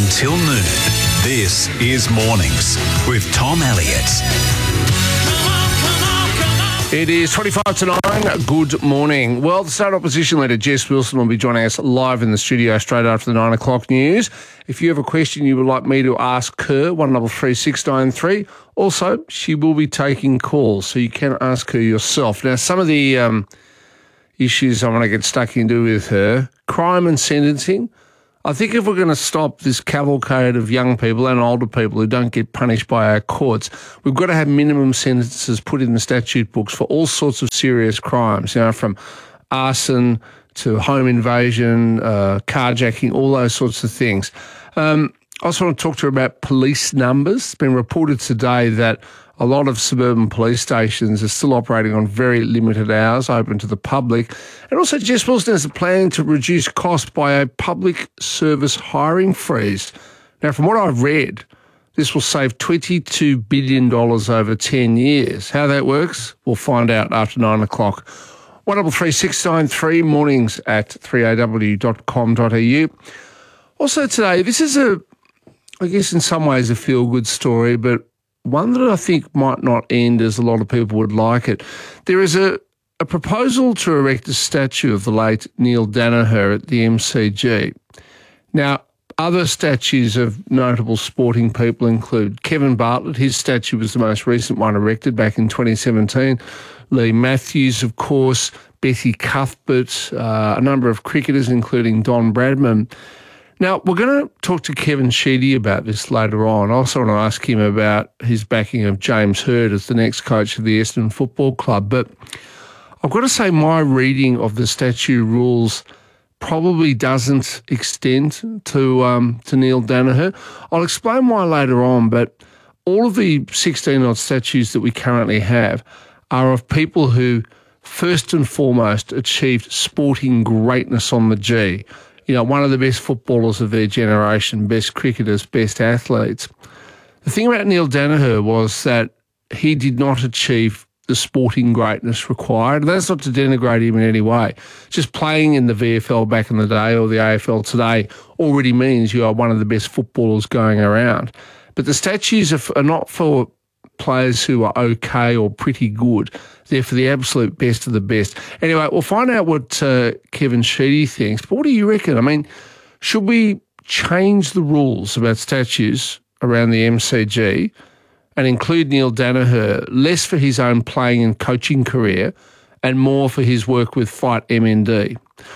until noon. This is Mornings with Tom Elliott. It is 25 to 9. Good morning. Well, the State Opposition Leader, Jess Wilson, will be joining us live in the studio straight after the 9 o'clock news. If you have a question you would like me to ask her, 133693. Also, she will be taking calls, so you can ask her yourself. Now, some of the issues I want to get stuck into with her, crime and sentencing. I think if we're going to stop this cavalcade of young people and older people who don't get punished by our courts, we've got to have minimum sentences put in the statute books for all sorts of serious crimes, you know, from arson to home invasion, carjacking, all those sorts of things. I also want to talk to her about police numbers. It's been reported today that a lot of suburban police stations are still operating on very limited hours, open to the public. And also, Jess Wilson has a plan to reduce costs by a public service hiring freeze. Now, from what I've read, this will save $22 billion over 10 years. How that works, we'll find out after 9 o'clock. 133693, mornings at 3aw.com.au. Also today, this is I guess in some ways a feel-good story, but one that I think might not end as a lot of people would like it. There is a proposal to erect a statue of the late Neil Daniher at the MCG. Now, other statues of notable sporting people include Kevin Bartlett. His statue was the most recent one erected back in 2017. Lee Matthews, of course, Betty Cuthbert, a number of cricketers, including Don Bradman. Now, we're going to talk to Kevin Sheedy about this later on. I also want to ask him about his backing of James Hird as the next coach of the Essendon Football Club. But I've got to say my reading of the statute rules probably doesn't extend to Neil Daniher. I'll explain why later on, but all of the 16-odd statues that we currently have are of people who first and foremost achieved sporting greatness on the G. You know, one of the best footballers of their generation, best cricketers, best athletes. The thing about Neil Daniher was that he did not achieve the sporting greatness required. That's not to denigrate him in any way. Just playing in the VFL back in the day or the AFL today already means you are one of the best footballers going around. But the statues are not for players who are okay or pretty good. They're for the absolute best of the best. Anyway, we'll find out what Kevin Sheedy thinks. But what do you reckon? I mean, should we change the rules about statues around the MCG and include Neil Daniher less for his own playing and coaching career and more for his work with Fight MND?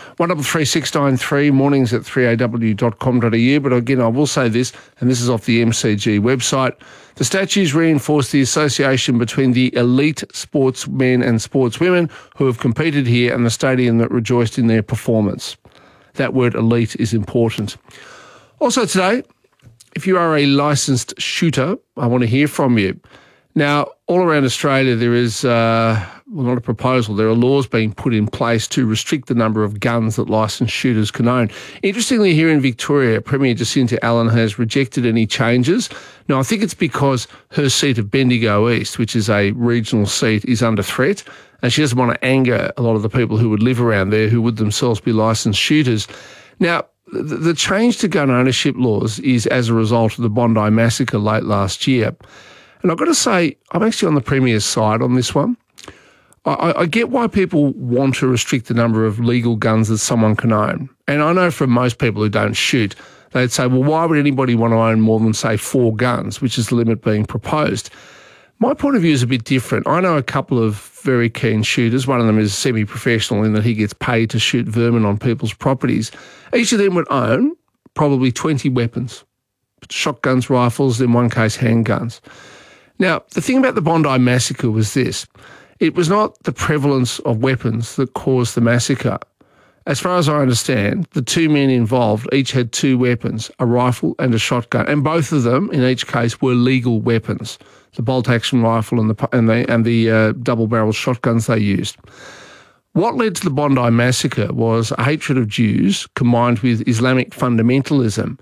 133693, mornings at 3aw.com.au. But again, I will say this, and this is off the MCG website. The statues reinforce the association between the elite sportsmen and sportswomen who have competed here and the stadium that rejoiced in their performance. That word elite is important. Also today, if you are a licensed shooter, I want to hear from you. Now, all around Australia, there is, not a proposal, there are laws being put in place to restrict the number of guns that licensed shooters can own. Interestingly, here in Victoria, Premier Jacinta Allen has rejected any changes. Now, I think it's because her seat of Bendigo East, which is a regional seat, is under threat, and she doesn't want to anger a lot of the people who would live around there who would themselves be licensed shooters. Now, the change to gun ownership laws is as a result of the Bondi massacre late last year. And I've got to say, I'm actually on the Premier's side on this one. I get why people want to restrict the number of legal guns that someone can own. And I know from most people who don't shoot, they'd say, well, why would anybody want to own more than, say, 4 guns, which is the limit being proposed? My point of view is a bit different. I know a couple of very keen shooters. One of them is semi-professional in that he gets paid to shoot vermin on people's properties. Each of them would own probably 20 weapons, shotguns, rifles, in one case handguns. Now, the thing about the Bondi massacre was this. It was not the prevalence of weapons that caused the massacre. As far as I understand, the 2 men involved each had 2 weapons, a rifle and a shotgun, and both of them, in each case, were legal weapons, the bolt-action rifle and the double-barrel shotguns they used. What led to the Bondi massacre was a hatred of Jews combined with Islamic fundamentalism.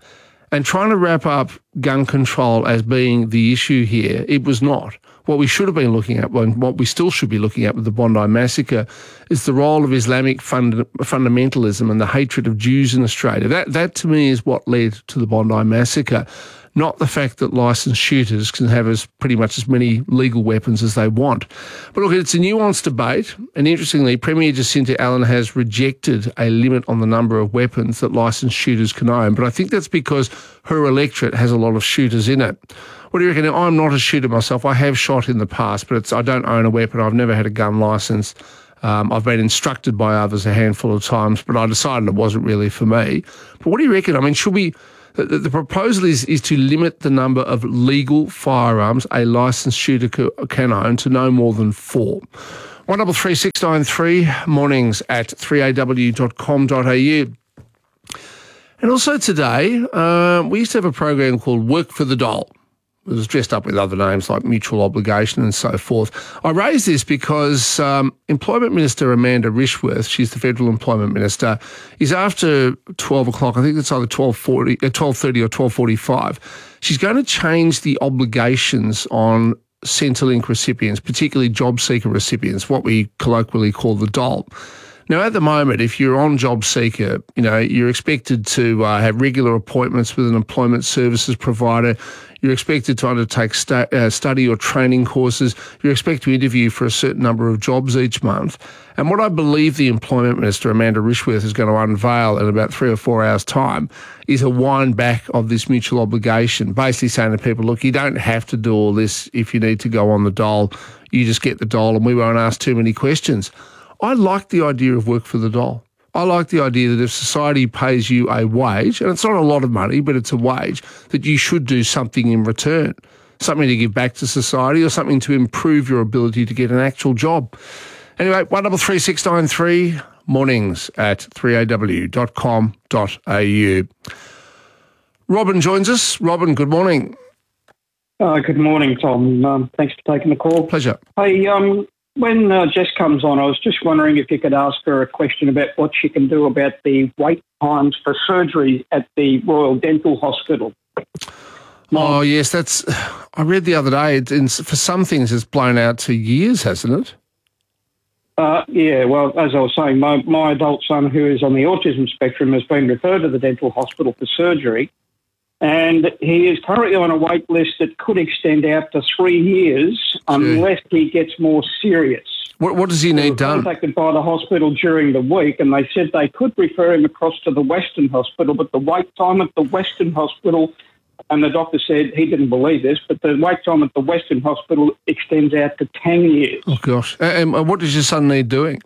And trying to wrap up gun control as being the issue here, it was not. What we should have been looking at, and what we still should be looking at with the Bondi massacre, is the role of Islamic fundamentalism and the hatred of Jews in Australia. That to me is what led to the Bondi massacre, not the fact that licensed shooters can have pretty much as many legal weapons as they want. But look, it's a nuanced debate, and interestingly, Premier Jacinta Allen has rejected a limit on the number of weapons that licensed shooters can own, but I think that's because her electorate has a lot of shooters in it. What do you reckon? I'm not a shooter myself. I have shot in the past, but I don't own a weapon. I've never had a gun licence. I've been instructed by others a handful of times, but I decided it wasn't really for me. But what do you reckon? I mean, should we... The proposal is to limit the number of legal firearms a licensed shooter can own to no more than 4. 133693, mornings at 3aw.com.au. And also today, we used to have a program called Work for the Dole. It was dressed up with other names like mutual obligation and so forth. I raise this because Employment Minister Amanda Rishworth, she's the Federal Employment Minister, is after 12 o'clock, I think it's either 12:30 or 12:45, she's going to change the obligations on Centrelink recipients, particularly job seeker recipients, what we colloquially call the dole. Now, at the moment, if you're on Job Seeker, you're expected to have regular appointments with an employment services provider. You're expected to undertake study or training courses. You're expected to interview for a certain number of jobs each month. And what I believe the Employment Minister, Amanda Rishworth, is going to unveil in about 3 or 4 hours' time is a wind back of this mutual obligation, basically saying to people, look, you don't have to do all this if you need to go on the dole. You just get the dole and we won't ask too many questions. I like the idea of work for the dole. I like the idea that if society pays you a wage, and it's not a lot of money, but it's a wage, that you should do something in return, something to give back to society or something to improve your ability to get an actual job. Anyway, 133693, mornings at 3aw.com.au. Robin joins us. Robin, good morning. Good morning, Tom. Thanks for taking the call. Pleasure. Hey, when Jess comes on, I was just wondering if you could ask her a question about what she can do about the wait times for surgery at the Royal Dental Hospital. Oh, yes, I read the other day, for some things it's blown out to years, hasn't it? Yeah, well, as I was saying, my adult son, who is on the autism spectrum, has been referred to the dental hospital for surgery, and he is currently on a wait list that could extend out to 3 years unless he gets more serious. What does he need done? Contacted by the hospital during the week, and they said they could refer him across to the Western Hospital, but the wait time at the Western Hospital, and the doctor said he didn't believe this, but the wait time at the Western Hospital extends out to 10 years. Oh, gosh. And what does your son need doing?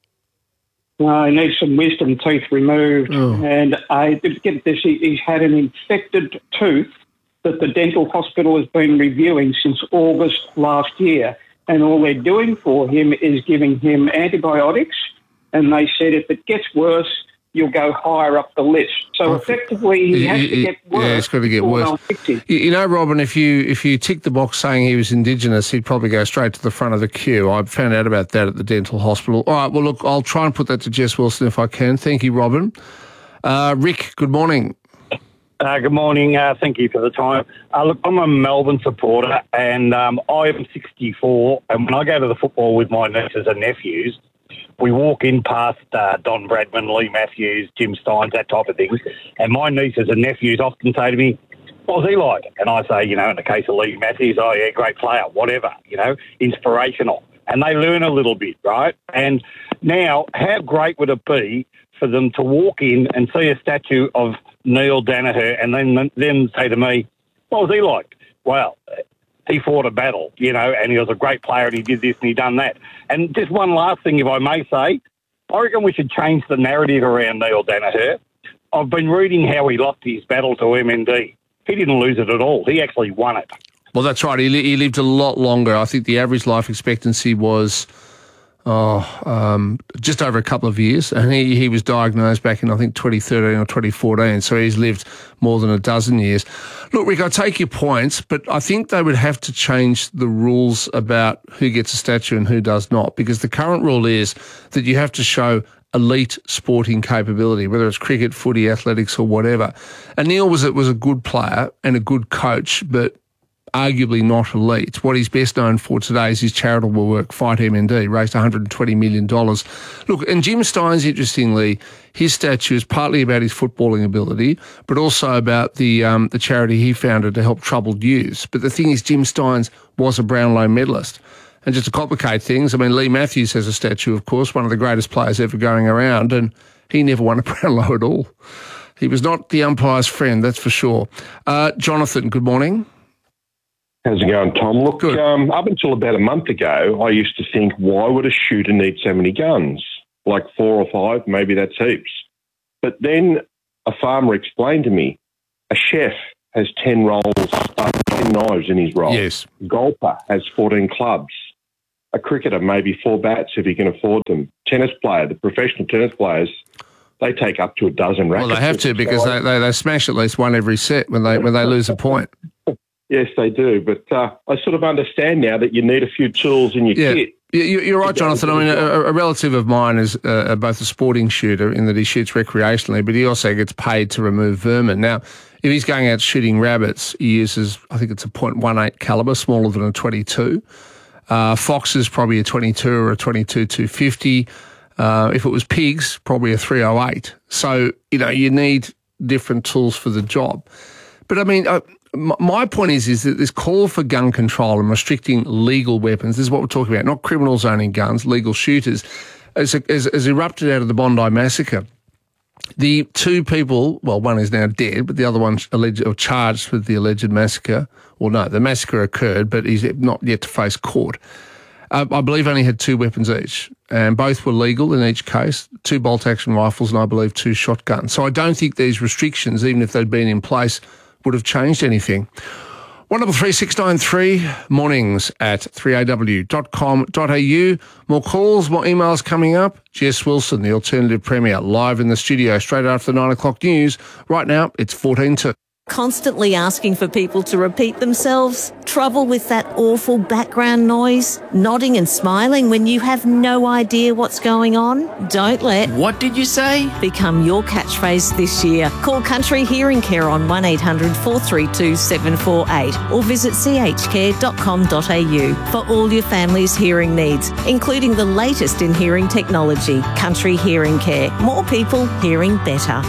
He needs some wisdom teeth removed. And get this, he's had an infected tooth that the dental hospital has been reviewing since August last year. And all they're doing for him is giving him antibiotics. And they said if it gets worse, you'll go higher up the list. So effectively, he has to get worse. Yeah, it's got to get worse. You know, Robin, if you tick the box saying he was Indigenous, he'd probably go straight to the front of the queue. I found out about that at the dental hospital. All right, well, look, I'll try and put that to Jess Wilson if I can. Thank you, Robin. Rick, good morning. Good morning. Thank you for the time. Look, I'm a Melbourne supporter, and I am 64, and when I go to the football with my nieces and nephews, we walk in past Don Bradman, Lee Matthews, Jim Steins, that type of thing, and my nieces and nephews often say to me, what was he like? And I say, in the case of Lee Matthews, oh, yeah, great player, whatever, inspirational. And they learn a little bit, right? And now, how great would it be for them to walk in and see a statue of Neil Danaher and then say to me, what was he like? Well, he fought a battle, and he was a great player and he did this and he done that. And just one last thing, if I may say, I reckon we should change the narrative around Neil Danaher. I've been reading how he lost his battle to MND. He didn't lose it at all. He actually won it. Well, that's right. He lived a lot longer. I think the average life expectancy was just over a couple of years, and he was diagnosed back in, I think, 2013 or 2014, so he's lived more than a dozen years. Look, Rick, I take your points, but I think they would have to change the rules about who gets a statue and who does not, because the current rule is that you have to show elite sporting capability, whether it's cricket, footy, athletics or whatever. And Neil was a good player and a good coach, but arguably not elite. What he's best known for today is his charitable work, Fight MND, raised $120 million. Look, and Jim Stynes, interestingly, his statue is partly about his footballing ability, but also about the charity he founded to help troubled youths. But the thing is, Jim Stynes was a Brownlow medalist. And just to complicate things, I mean, Lee Matthews has a statue, of course, one of the greatest players ever going around, and he never won a Brownlow at all. He was not the umpire's friend, that's for sure. Jonathan, good morning. How's it going, Tom? Look, Good. Up until about a month ago, I used to think, why would a shooter need so many guns? Like 4 or 5, maybe that's heaps. But then a farmer explained to me, a chef has 10 knives in his roll. Yes. A golfer has 14 clubs. A cricketer, maybe 4 bats if he can afford them. Tennis player, the professional tennis players, they take up to a dozen rackets. Well, they have to because they smash at least one every set when they lose a point. Yes, they do. But I sort of understand now that you need a few tools in your kit. You're right, Jonathan. I mean, a relative of mine is both a sporting shooter in that he shoots recreationally, but he also gets paid to remove vermin. Now, if he's going out shooting rabbits, he uses, I think it's a .18 calibre, smaller than a .22. Foxes, probably a .22 or a .22-250. If it was pigs, probably a .308. So, you need different tools for the job. But, I mean, my point is that this call for gun control and restricting legal weapons, this is what we're talking about, not criminals owning guns, legal shooters, has erupted out of the Bondi massacre. The 2 people, well, one is now dead, but the other one's charged with the alleged massacre. Well, no, the massacre occurred, but he's not yet to face court. I believe only had 2 weapons each, and both were legal in each case, 2 bolt-action rifles and I believe 2 shotguns. So I don't think these restrictions, even if they'd been in place, would have changed anything. 133693 mornings at 3aw.com.au. More calls, more emails coming up. Jess Wilson, the Alternative Premier, live in the studio straight after the 9 o'clock news. Right now, it's 14:02. Constantly asking for people to repeat themselves? Trouble with that awful background noise? Nodding and smiling when you have no idea what's going on? Don't let What did you say? become your catchphrase this year. Call Country Hearing Care on 1800 432 748 or visit chcare.com.au for all your family's hearing needs, including the latest in hearing technology. Country Hearing Care. More people hearing better.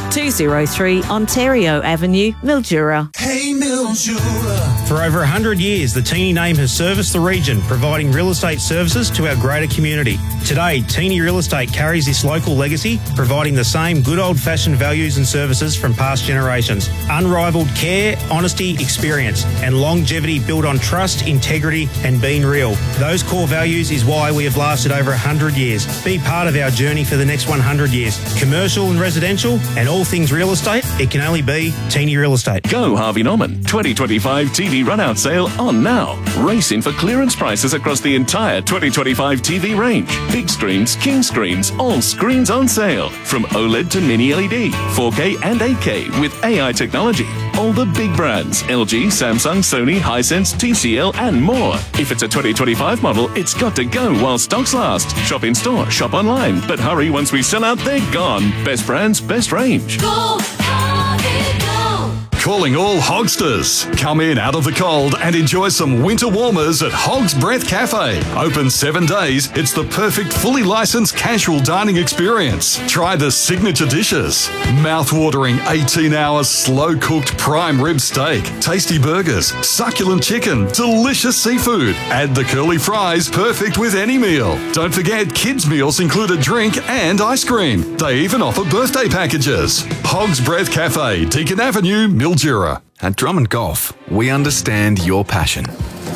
203 Ontario Avenue, Mildura. Hey, Mildura. For over 100 years, the Teeny name has serviced the region, providing real estate services to our greater community. Today, Teeny Real Estate carries this local legacy, providing the same good old-fashioned values and services from past generations. Unrivaled care, honesty, experience, and longevity built on trust, integrity, and being real. Those core values is why we have lasted over 100 years. Be part of our journey for the next 100 years. Commercial and residential, and all things real estate, it can only be Teeny Real Estate. Go Harvey Norman 2025 TV run-out sale on now. Race in for clearance prices across the entire 2025 TV range. Big screens, king screens, all screens on sale. From OLED to mini LED, 4K and 8K with AI technology. All the big brands, LG, Samsung, Sony, Hisense, TCL and more. If it's a 2025 model, it's got to go while stocks last. Shop in store, shop online. But hurry, once we sell out, they're gone. Best brands, best range. Go, Harvey, go. Calling all Hogsters. Come in out of the cold and enjoy some winter warmers at Hog's Breath Cafe. Open 7 days, it's the perfect fully licensed casual dining experience. Try the signature dishes. Mouth-watering 18-hour slow-cooked prime rib steak, tasty burgers, succulent chicken, delicious seafood. Add the curly fries, perfect with any meal. Don't forget, kids' meals include a drink and ice cream. They even offer birthday packages. Hog's Breath Cafe, Deakin Avenue, Mildura. At Drummond Golf, we understand your passion.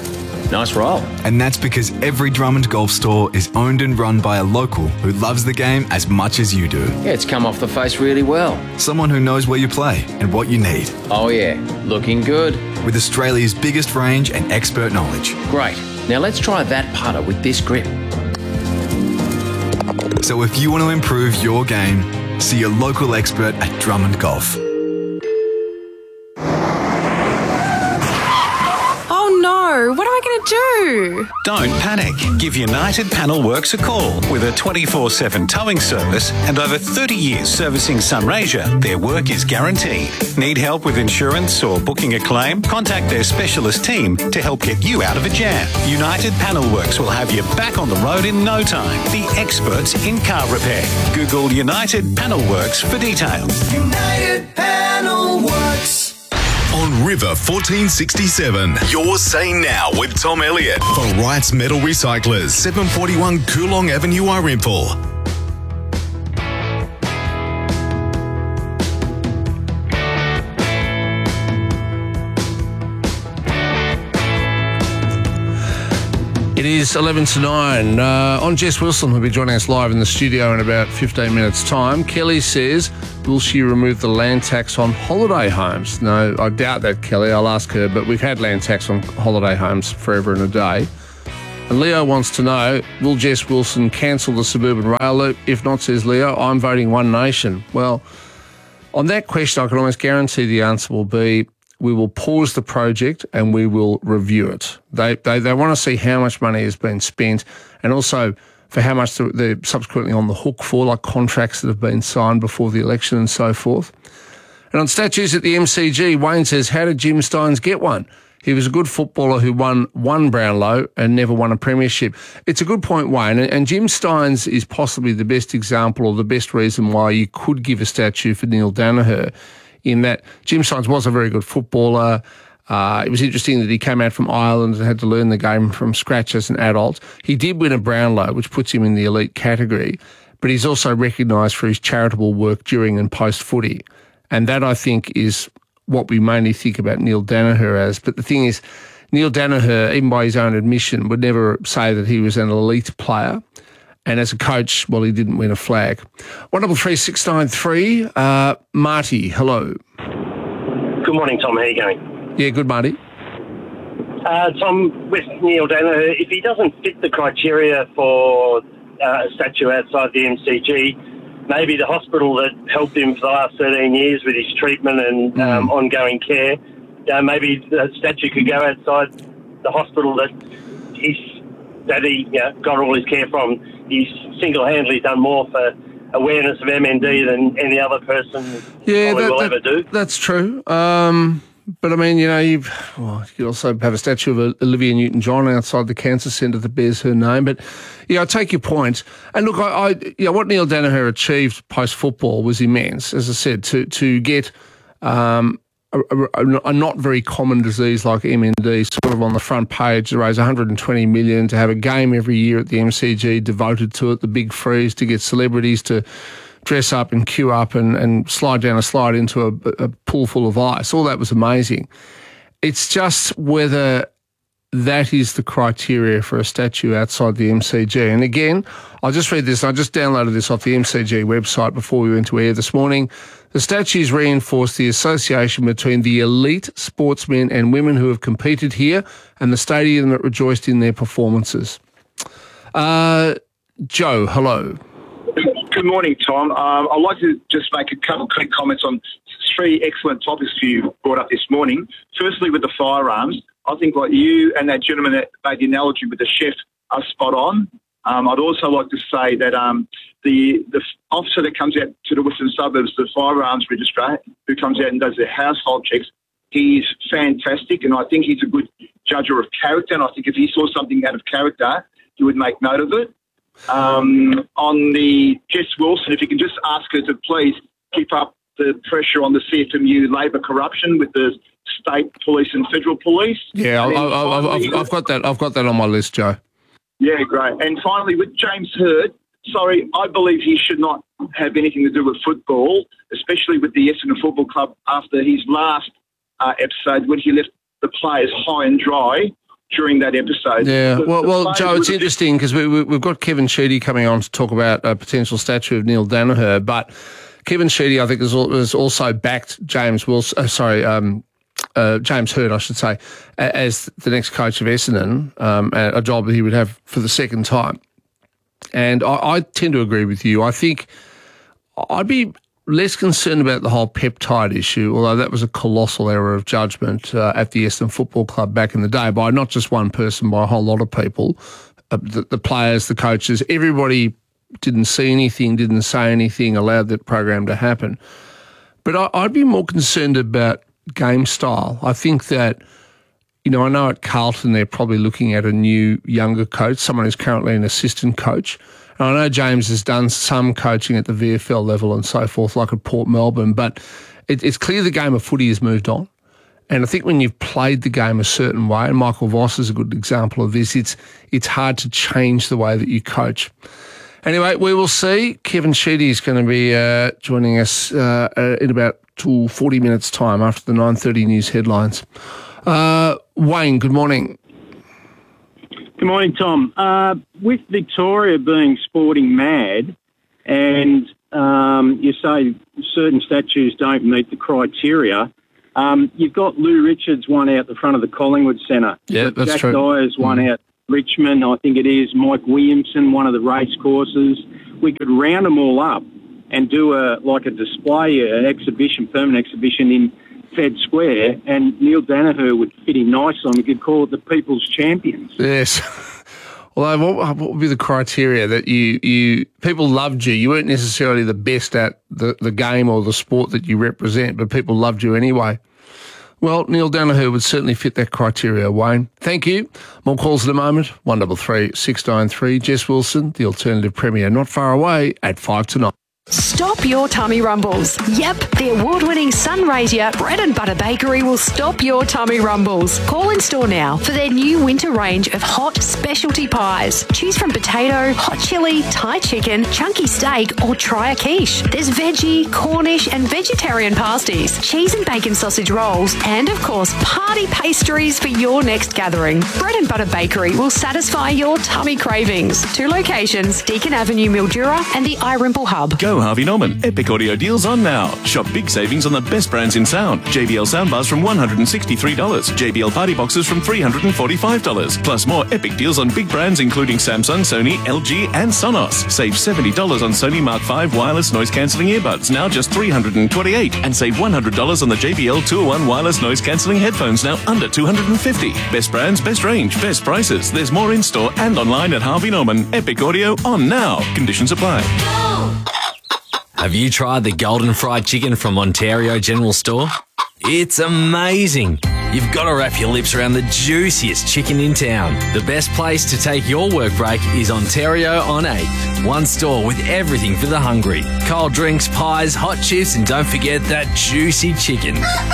Nice roll. And that's because every Drummond Golf store is owned and run by a local who loves the game as much as you do. Yeah, it's come off the face really well. Someone who knows where you play and what you need. Oh yeah, looking good. With Australia's biggest range and expert knowledge. Great. Now let's try that putter with this grip. So if you want to improve your game, see your local expert at Drummond Golf. Oh no, what am I going to Joe. Don't panic. Give United Panel Works a call. With a 24/7 towing service and over 30 years servicing Sunraysia, their work is guaranteed. Need help with insurance or booking a claim? Contact their specialist team to help get you out of a jam. United Panel Works will have you back on the road in no time. The experts in car repair. Google United Panel Works for details. United Panel Works. On River 1467, you're saying now with Tom Elliott for Wrights Metal Recyclers, 741 Coolong Avenue, Irimple. It is 11 to 9. On Jess Wilson, who'll be joining us live in the studio in about 15 minutes' time. Kelly says, will she remove the land tax on holiday homes? No, I doubt that, Kelly. I'll ask her, but we've had land tax on holiday homes forever and a day. And Leo wants to know, will Jess Wilson cancel the suburban rail loop? If not, says Leo, I'm voting One Nation. Well, on that question, I can almost guarantee the answer will be, we will pause the project and we will review it. They want to see how much money has been spent and also for how much they're subsequently on the hook for, like contracts that have been signed before the election and so forth. And on statues at the MCG, Wayne says, how did Jim Stynes get one? He was a good footballer who won one Brownlow and never won a premiership. It's a good point, Wayne, and Jim Stynes is possibly the best example or the best reason why you could give a statue for Neil Danaher, in that Jim Stynes was a very good footballer. It was interesting that he came out from Ireland and had to learn the game from scratch as an adult. He did win a Brownlow, which puts him in the elite category, but he's also recognised for his charitable work during and post-footy. And that, I think, is what we mainly think about Neil Danaher as. But the thing is, Neil Danaher, even by his own admission, would never say that he was an elite player. And as a coach, well, he didn't win a flag. 133693, Marty, hello. Good morning, Tom. How are you going? Yeah, good, Marty. Tom, with Neil Danaher, if he doesn't fit the criteria for a statue outside the MCG, maybe the hospital that helped him for the last 13 years with his treatment and ongoing care, maybe the statue could go outside the hospital that he got all his care from. He's single-handedly done more for awareness of MND than any other person will ever do. That's true. But, I mean, you could also have a statue of Olivia Newton-John outside the cancer centre that bears her name. But, yeah, I take your point. And, look, what Neil Danaher achieved post-football was immense, as I said, to get a not very common disease like MND sort of on the front page, to raise $120 million, to have a game every year at the MCG devoted to it, the big freeze, to get celebrities to dress up and queue up and slide down a slide into a pool full of ice. All that was amazing. It's just whether that is the criteria for a statue outside the MCG. And again, I'll just read this. I just downloaded this off the MCG website before we went to air this morning. The statues reinforce the association between the elite sportsmen and women who have competed here and the stadium that rejoiced in their performances. Joe, hello. Good morning, Tom. I'd like to just make a couple of quick comments on three excellent topics you brought up this morning. Firstly, with the firearms, I think what you and that gentleman that made the analogy with the chef are spot on. I'd also like to say that the officer that comes out to the Western Suburbs, the firearms registrar, who comes out and does the household checks, he's fantastic, and I think he's a good judger of character, and I think if he saw something out of character, he would make note of it. On the Jess Wilson, if you can just ask her to please keep up the pressure on the CFMU Labor corruption with the state police and federal police. Yeah, I've got that. I've got that on my list, Joe. Yeah, great. And finally, with James Hird, sorry, I believe he should not have anything to do with football, especially with the Essendon Football Club after his last episode when he left the players high and dry during that episode. Yeah, well, Joe, it's interesting because we've got Kevin Sheedy coming on to talk about a potential statue of Neil Danaher, but Kevin Sheedy, I think, has also backed James Wilson. James Hird, I should say, as the next coach of Essendon, a job that he would have for the second time. And I tend to agree with you. I think I'd be less concerned about the whole peptide issue, although that was a colossal error of judgment at the Essendon Football Club back in the day by not just one person, by a whole lot of people, the players, the coaches, everybody didn't see anything, didn't say anything, allowed that program to happen. But I'd be more concerned about game style. I think that, I know at Carlton they're probably looking at a new, younger coach, someone who's currently an assistant coach. And I know James has done some coaching at the VFL level and so forth, like at Port Melbourne, but it's clear the game of footy has moved on. And I think when you've played the game a certain way, and Michael Voss is a good example of this, it's hard to change the way that you coach. Anyway, we will see. Kevin Sheedy is going to be joining us in about 40 minutes' time after the 9:30 news headlines. Wayne, good morning. Good morning, Tom. With Victoria being sporting mad and you say certain statues don't meet the criteria, you've got Lou Richards one out the front of the Collingwood Centre. Yeah, that's Jack true. Dyer's one out Richmond, I think it is. Mike Williamson, one of the race courses. We could round them all up and do a display, an exhibition, permanent exhibition in Fed Square, and Neil Danaher would fit in nicely, and we could call it the People's Champions. Yes. Although, what would be the criteria that you people loved you? You weren't necessarily the best at the game or the sport that you represent, but people loved you anyway. Well, Neil Danaher would certainly fit that criteria, Wayne. Thank you. More calls in a moment. 133 693. Jess Wilson, the Alternative Premier, not far away at 5 to 9. Stop your tummy rumbles. Yep, the award-winning Sunraysia Bread and Butter Bakery will stop your tummy rumbles. Call in store now for their new winter range of hot specialty pies. Choose from potato, hot chili, Thai chicken, chunky steak, or try a quiche. There's veggie, Cornish, and vegetarian pasties, cheese and bacon sausage rolls, and of course, party pastries for your next gathering. Bread and Butter Bakery will satisfy your tummy cravings. 2 locations, Deakin Avenue, Mildura, and the iRimple Hub. Go Harvey Norman. Epic audio deals on now. Shop big savings on the best brands in sound. JBL soundbars from $163. JBL party boxes from $345. Plus more epic deals on big brands including Samsung, Sony, LG and Sonos. Save $70 on Sony Mark V wireless noise cancelling earbuds, now just $328. And save $100 on the JBL 201 wireless noise cancelling headphones, now under $250. Best brands, best range, best prices. There's more in store and online at Harvey Norman. Epic audio on now. Conditions apply. Have you tried the Golden Fried Chicken from Ontario General Store? It's amazing. You've got to wrap your lips around the juiciest chicken in town. The best place to take your work break is Ontario on 8th. One store with everything for the hungry. Cold drinks, pies, hot chips, and don't forget that juicy chicken.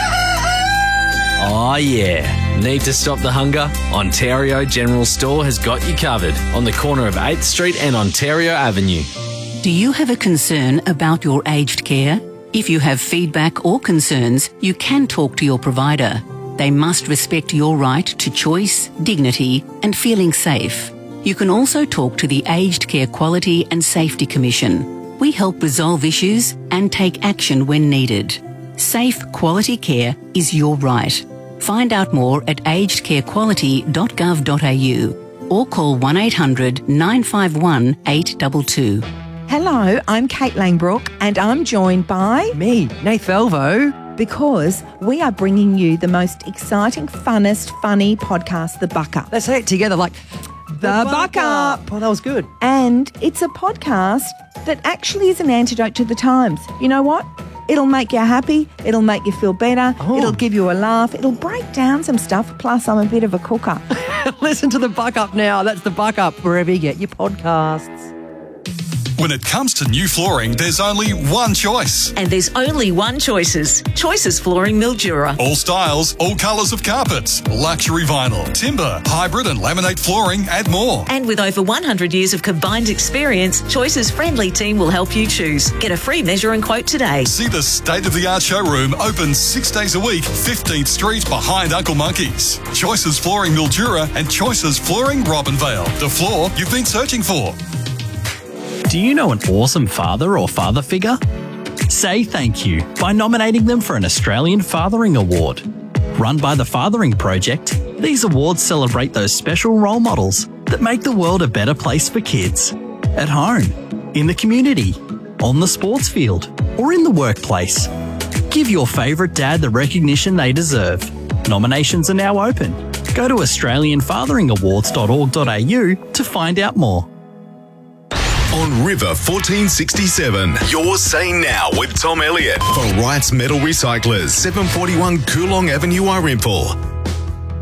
Oh yeah. Need to stop the hunger? Ontario General Store has got you covered on the corner of 8th Street and Ontario Avenue. Do you have a concern about your aged care? If you have feedback or concerns, you can talk to your provider. They must respect your right to choice, dignity, and feeling safe. You can also talk to the Aged Care Quality and Safety Commission. We help resolve issues and take action when needed. Safe, quality care is your right. Find out more at agedcarequality.gov.au or call 1800 951 822. Hello, I'm Kate Langbrook and I'm joined by... me, Nath Velvo. Because we are bringing you the most exciting, funnest, funny podcast, The Buck Up. Let's say it together like... The Buck Up. Oh, that was good. And it's a podcast that actually is an antidote to the times. You know what? It'll make you happy. It'll make you feel better. Oh. It'll give you a laugh. It'll break down some stuff. Plus, I'm a bit of a cooker. Listen to The Buck Up now. That's The Buck Up, wherever you get your podcasts. When it comes to new flooring, there's only one choice. And there's only one Choices. Choices Flooring Mildura. All styles, all colours of carpets, luxury vinyl, timber, hybrid and laminate flooring and more. And with over 100 years of combined experience, Choices' friendly team will help you choose. Get a free measure and quote today. See the state-of-the-art showroom open 6 days a week, 15th Street behind Uncle Monkey's. Choices Flooring Mildura and Choices Flooring Robinvale. The floor you've been searching for. Do you know an awesome father or father figure? Say thank you by nominating them for an Australian Fathering Award. Run by the Fathering Project, these awards celebrate those special role models that make the world a better place for kids. At home, in the community, on the sports field, or in the workplace. Give your favourite dad the recognition they deserve. Nominations are now open. Go to australianfatheringawards.org.au to find out more. On River 1467, Your Say Now with Tom Elliott for Wright's Metal Recyclers, 741 Coolong Avenue, Arimpool.